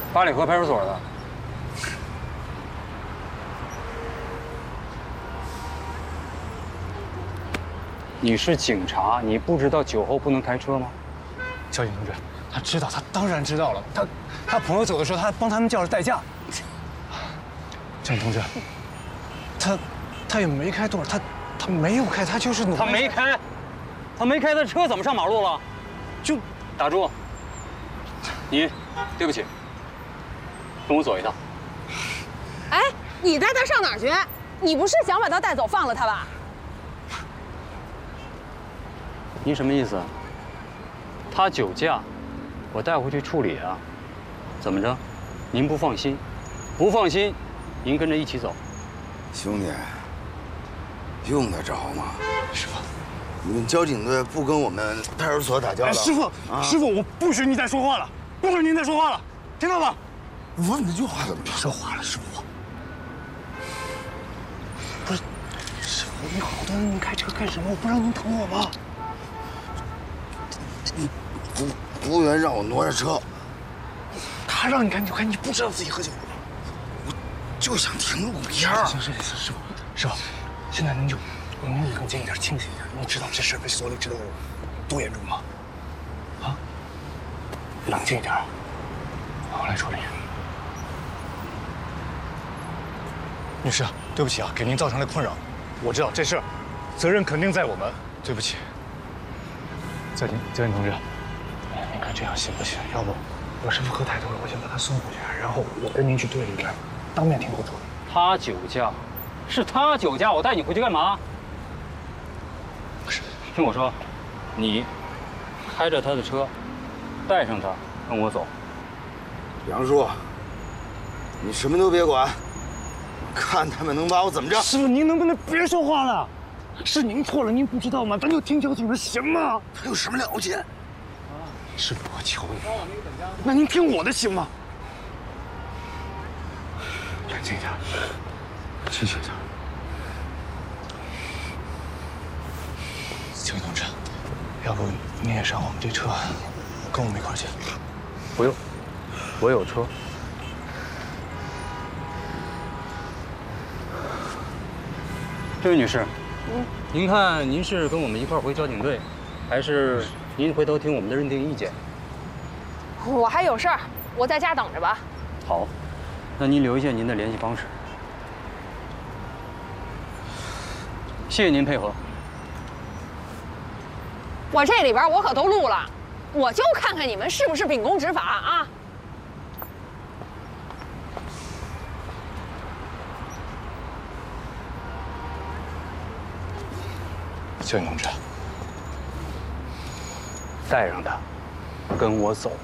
八里河派出所的。你是警察，你不知道酒后不能开车吗？ 交警同志，他知道，他当然知道了。他朋友走的时候，他还帮他们叫了代驾。交警同志，他也没开多少，他没有开，他就是他没开，他没开，他车怎么上马路了？就打住。你，对不起，跟我走一趟。 哎，你带他上哪儿去？你不是想把他带走放了他吧？ 您什么意思？他酒驾，我带回去处理啊。怎么着？您不放心？不放心，您跟着一起走。 兄弟，用得着吗？ 师傅， 你们交警队不跟我们派出所打交道？ 师傅，师傅，我不许你再说话了，不许您再说话了，听到吗？ 我问你这句话怎么别说话了，师傅。不是，师傅，你好端端您开车干什么？我不让您疼我吗？ 服务员让我挪着车， 他让你开，你不知道自己喝酒了吗？ 我就想停路边儿。 行，师傅，现在您冷静一点，清醒一点。你知道这事被所里知道多严重吗？啊，冷静一点，我来处理。女士，对不起啊，给您造成了困扰。我知道这事，责任肯定在我们，对不起。交警同志，您看这样行不行？要不我师傅喝太多了，我先把他送回去，然后我跟您去队里边当面听口处理。 他酒驾，是他酒驾，我带你回去干嘛？ 是， 听我说，你开着他的车，带上他，跟我走。 杨叔，你什么都别管，看他们能把我怎么着。 师傅，您能不能别说话了？是您错了，您不知道吗？咱就听交警的，行吗？ 他有什么了不起？ 师傅，我求你，那您听我的行吗？冷静一点，清醒一点。交警同志，要不你也上我们这车，跟我们一块儿去？ 不用，我有车。这位女士，您看您是跟我们一块儿回交警队，还是您回头听我们的认定意见？ 我还有事儿，我在家等着吧。 好，那您留下您的联系方式。谢谢您配合。 我这里边我可都录了，我就看看你们是不是秉公执法啊！ 交警同志， 带上他，跟我走。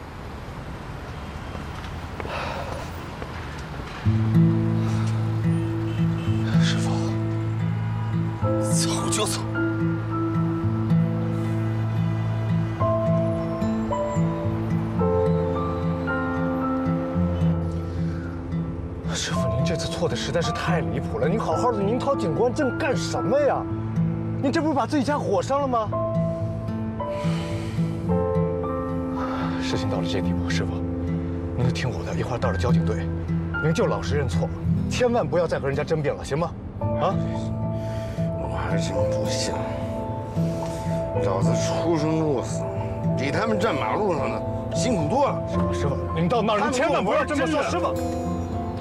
师傅， 走就走。 师傅，您这次错的实在是太离谱了！您好好的，您掏警官证干什么呀？您这不是把自己家火烧了吗？事情到了这地步，师傅，您就听我的，一会儿到了交警队，您就老实认错，千万不要再和人家争辩了，行吗？啊！ 我还真不信，老子出生入死，比他们站马路上的辛苦多了。 师傅，您到那儿您千万不要这么说，师傅。